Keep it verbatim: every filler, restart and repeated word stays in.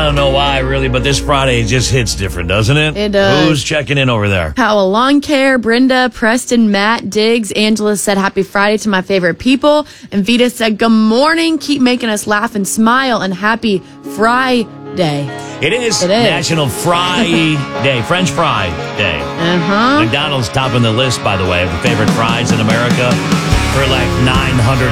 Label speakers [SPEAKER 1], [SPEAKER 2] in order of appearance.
[SPEAKER 1] don't know why, really, but this Friday just hits different, doesn't it?
[SPEAKER 2] It does.
[SPEAKER 1] Who's checking in over there?
[SPEAKER 2] Powell Lawn Care, Brenda, Preston, Matt, Diggs. Angela said, happy Friday to my favorite people. And Vita said, good morning. Keep making us laugh and smile. And happy Friday.
[SPEAKER 1] It is,
[SPEAKER 2] It is.
[SPEAKER 1] National Fry Day, French Fry Day.
[SPEAKER 2] Uh-huh.
[SPEAKER 1] McDonald's topping the list, by the way, of the favorite fries in America for like nine hundred